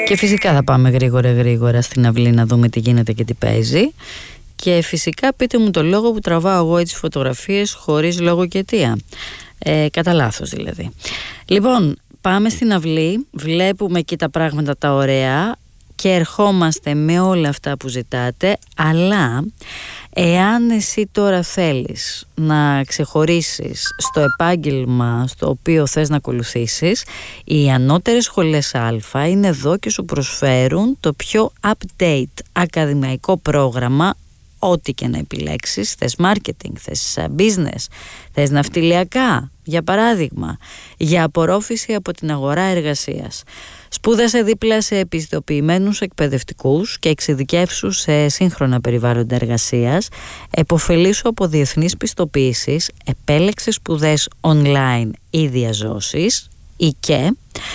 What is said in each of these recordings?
Και φυσικά θα πάμε γρήγορα στην αυλή να δούμε τι γίνεται και τι παίζει. Και φυσικά πείτε μου το λόγο που τραβάω εγώ έτσι φωτογραφίες χωρίς λόγο και αιτία. Κατά λάθος δηλαδή. Λοιπόν, πάμε στην αυλή, βλέπουμε εκεί τα πράγματα τα ωραία και ερχόμαστε με όλα αυτά που ζητάτε, αλλά εάν εσύ τώρα θέλεις να ξεχωρίσεις στο επάγγελμα στο οποίο θες να ακολουθήσεις, οι ανώτερες σχολές Α είναι εδώ και σου προσφέρουν το πιο update ακαδημαϊκό πρόγραμμα. Ό,τι και να επιλέξεις, θες marketing, θες business, θες ναυτιλιακά, για παράδειγμα, για απορρόφηση από την αγορά εργασίας. Σπούδασε δίπλα σε επιστοποιημένους εκπαιδευτικούς και εξειδικεύσου σε σύγχρονα περιβάλλοντα εργασίας, επωφελήσου από διεθνείς πιστοποιήσεις, επέλεξε σπουδές online ή διαζώσεις ή και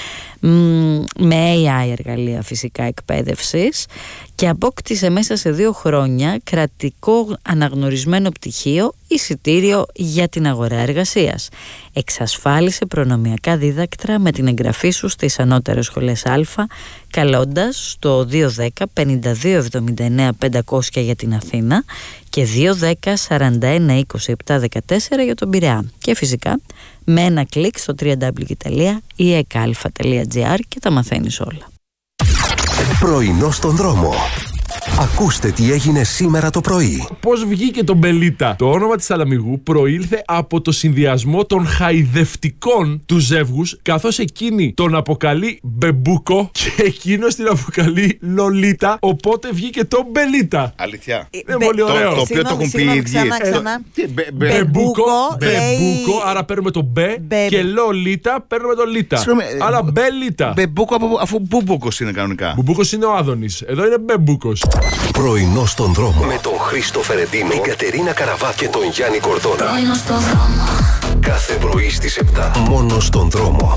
με AI εργαλεία φυσικά εκπαίδευσης και απόκτησε μέσα σε 2 χρόνια κρατικό αναγνωρισμένο πτυχίο εισιτήριο για την αγορά εργασίας. Εξασφάλισε προνομιακά δίδακτρα με την εγγραφή σου στις ανώτερες σχολές Α, καλώντας στο 210 52 79 500 για την Αθήνα και 210 41 27 14 για τον Πειραιά. Και φυσικά με ένα κλικ στο www.eekalfa.gr και τα μαθαίνεις όλα. Πρωινό στον δρόμο. Ακούστε τι έγινε σήμερα το πρωί. Πώς βγήκε το Μπελίτα? Το όνομα της Σαλαμιγού προήλθε από το συνδυασμό των χαϊδευτικών του ζεύγους, καθώς εκείνη τον αποκαλεί Μπεμπούκο και εκείνος την αποκαλεί Λολίτα, οπότε βγήκε το Μπελίτα. Αλήθεια. Είναι πολύ ωραίο. Το οποίο το έχουν πει οι ίδιοι. Μπεμπούκο, άρα παίρνουμε το Μπε και Λολίτα παίρνουμε το Λίτα. Άρα Μπελίτα. Μπεμπούκο αφού Μπούμποκος είναι κανονικά. Μπούμποκος είναι ο Άδωνης. Εδώ είναι Μπεμπούκος. Πρωινό στον δρόμο με τον Χρήστο Φερεντίνο, την Κατερίνα Καραβά και τον Γιάννη Κορδόνα. Πρωινό στον δρόμο. Κάθε πρωί στις 7. Μόνο στον δρόμο.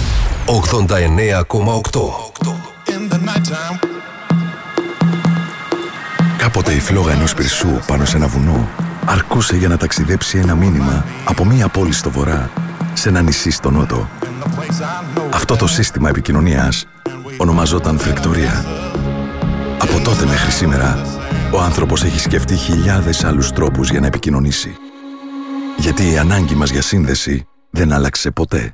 89,8. Κάποτε η φλόγα ενός πυρσού πάνω σε ένα βουνό αρκούσε για να ταξιδέψει ένα μήνυμα από μία πόλη στο βορρά σε ένα νησί στο νότο. Αυτό το σύστημα επικοινωνίας ονομαζόταν φρικτορία. Από τότε μέχρι σήμερα, ο άνθρωπος έχει σκεφτεί χιλιάδες άλλους τρόπους για να επικοινωνήσει. Γιατί η ανάγκη μας για σύνδεση δεν άλλαξε ποτέ.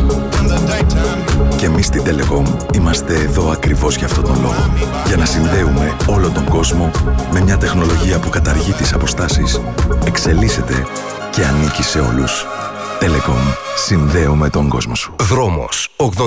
Και εμείς στην Telecom είμαστε εδώ ακριβώς για αυτόν τον λόγο. Για να συνδέουμε όλο τον κόσμο με μια τεχνολογία που καταργεί τις αποστάσεις, εξελίσσεται και ανήκει σε όλους. Telecom. Συνδέουμε τον κόσμο σου. Δρόμος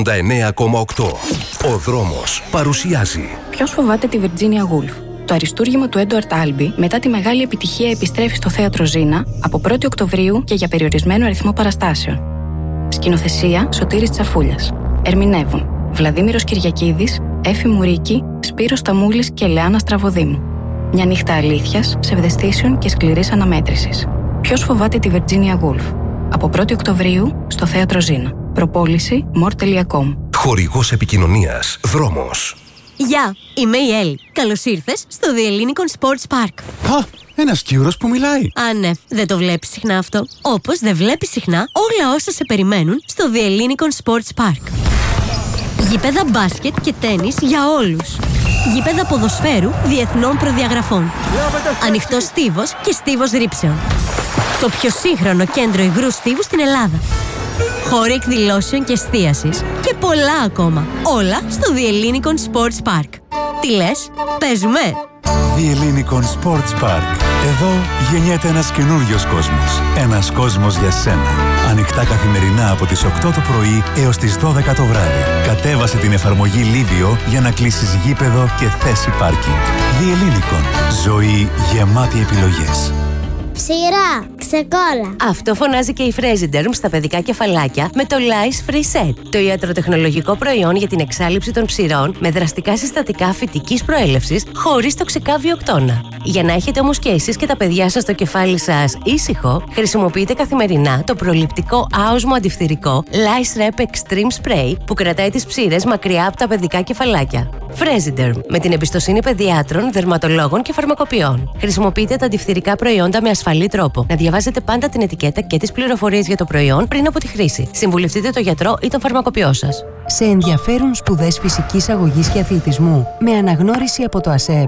89,8. Ο δρόμος παρουσιάζει. Ποιος φοβάται τη Virginia Woolf? Το αριστούργημα του Έντουαρτ Άλμπι μετά τη μεγάλη επιτυχία επιστρέφει στο Θέατρο Ζήνα από 1η Οκτωβρίου και για περιορισμένο αριθμό παραστάσεων. Σκηνοθεσία Σωτήρης Τσαφούλιας. Ερμηνεύουν Βλαδίμηρος Κυριακίδης, Έφη Μουρίκη, Σπύρος Σταμούλης και Λεάνα Στραβοδήμου. Μια νύχτα αλήθειας, ψευδαισθήσεων και σκληρής αναμέτρησης. Ποιος φοβάται τη Virginia Woolf? Από 1η Οκτωβρίου στο Θέατρο Ζήνα. Προπόληση more.com. Χορηγός επικοινωνίας. Δρόμος. Γεια, είμαι η Έλλη. Καλώς ήρθες στο The Ellinikon Sports Park. Α, ένας Κύρος που μιλάει. Α, ναι, δεν το βλέπεις συχνά αυτό. Όπως δεν βλέπεις συχνά όλα όσα σε περιμένουν στο The Ellinikon Sports Park. Γήπεδα μπάσκετ και τένις για όλους. Γήπεδα ποδοσφαίρου διεθνών προδιαγραφών. Ανοιχτός στίβος και στίβος ρήψεων. Το πιο σύγχρονο κέντρο υγρού στίβου στην Ελλάδα. Χώροι εκδηλώσεων και εστίασης και πολλά ακόμα. Όλα στο The Ellinikon Sports Park. Τι λες, παίζουμε? The Ellinikon Sports Park. Εδώ γεννιέται ένας καινούριος κόσμος. Ένας κόσμος για σένα. Ανοιχτά καθημερινά από τις 8 το πρωί έως τις 12 το βράδυ. Κατέβασε την εφαρμογή Livio για να κλείσεις γήπεδο και θέση πάρκινγκ. The Ellinikon. Ζωή γεμάτη επιλογές. Ψηρά, ξεκόλα. Αυτό φωνάζει και η Fresiderm στα παιδικά κεφαλάκια με το Lice Free Set. Το ιατροτεχνολογικό προϊόν για την εξάλειψη των ψηρών με δραστικά συστατικά φυτικής προέλευσης χωρίς τοξικά βιοκτώνα. Για να έχετε όμως και εσείς και τα παιδιά σας το κεφάλι σας ήσυχο, χρησιμοποιείτε καθημερινά το προληπτικό άοσμο αντιφθυρικό Lice Rep Extreme Spray που κρατάει τις ψήρες μακριά από τα παιδικά κεφαλάκια. Fresiderm, με την εμπιστοσύνη παιδιάτρων, δερματολόγων και φαρμακοποιών. Χρησιμοποιείτε τα αντιφθυρικά προϊόντα με ασφάλεια ασφαλή τρόπο. Να διαβάζετε πάντα την ετικέτα και τις πληροφορίες για το προϊόν πριν από τη χρήση. Συμβουλευτείτε τον γιατρό ή τον φαρμακοποιό σας. Σε ενδιαφέρουν σπουδές φυσικής αγωγής και αθλητισμού με αναγνώριση από το ΑΣΕΠ.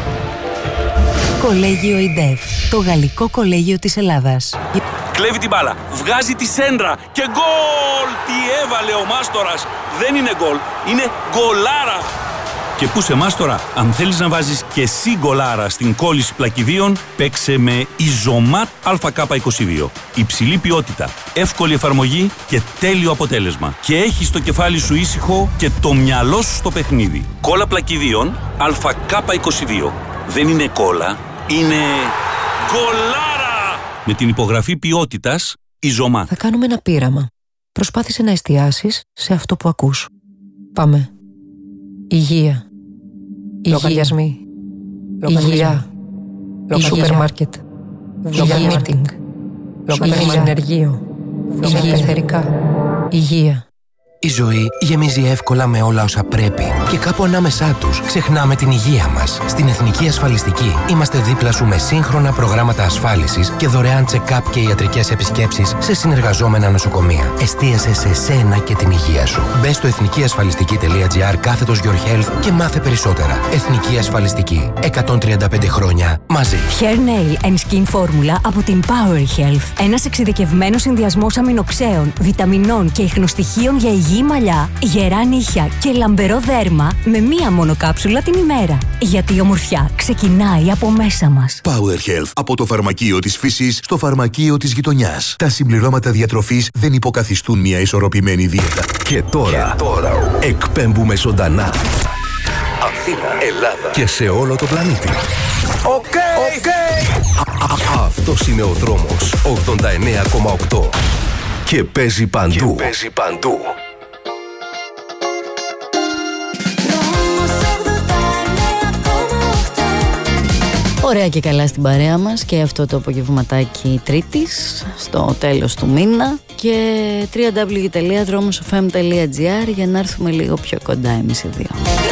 Κολέγιο ΙΝΤΕΦ, το γαλλικό κολέγιο της Ελλάδας. Κλέβει την μπάλα, βγάζει τη σέντρα και γκολ! Τι έβαλε ο Μάστορας! Δεν είναι γκολ, είναι γκολάρα! Και πού σε Μάστορα, αν θέλεις να βάζεις και εσύ γκολάρα στην κόλληση πλακιδίων, παίξε με Ιζωμάτ ΑΚ22. Υψηλή ποιότητα, εύκολη εφαρμογή και τέλειο αποτέλεσμα. Και έχεις το κεφάλι σου ήσυχο και το μυαλό σου στο παιχνίδι. Κόλλα πλακιδίων ΑΚ22. Δεν είναι κόλλα, είναι γκολάρα! Με την υπογραφή ποιότητας Ιζωμάτ. Θα κάνουμε ένα πείραμα. Προσπάθησε να εστιάσεις σε αυτό που ακούς. Πάμε. Υγεία. Λογαριασμοί. Υγεία. Σούπερ μάρκετ. Meeting. Ενεργείο. Πεθερικά. Υγεία. Η ζωή γεμίζει εύκολα με όλα όσα πρέπει και κάπου ανάμεσά τους ξεχνάμε την υγεία μας. Στην Εθνική Ασφαλιστική είμαστε δίπλα σου με σύγχρονα προγράμματα ασφάλισης και δωρεάν check-up και ιατρικές επισκέψεις σε συνεργαζόμενα νοσοκομεία. Εστίασε σε σένα και την υγεία σου. Μπες στο εθνικιασφαλιστική.gr/your health και μάθε περισσότερα. Εθνική Ασφαλιστική. 135 χρόνια μαζί. Hair Nail and Skin Formula από την Power Health. Ένας εξειδικευμένος συνδυασμός αμινοξέων, βιταμινών και ιχνοστοιχείων για υγιή μαλλιά, γερά νύχια και λαμπερό δέρμα με μία μόνο κάψουλα την ημέρα. Γιατί η ομορφιά ξεκινάει από μέσα μας. Power Health. Από το φαρμακείο της φύσης στο φαρμακείο της γειτονιάς. Τα συμπληρώματα διατροφής δεν υποκαθιστούν μια ισορροπημένη δίαιτα. Και τώρα εκπέμπουμε ζωντανά. Αθήνα, Ελλάδα και σε όλο το πλανήτη. Οκ. Αυτός είναι ο δρόμος 89,8 και παίζει παντού. Ωραία και καλά στην παρέα μας και αυτό το απογευματάκι Τρίτης στο τέλος του μήνα και www.dromosfm.gr για να έρθουμε λίγο πιο κοντά εμείς οι δύο.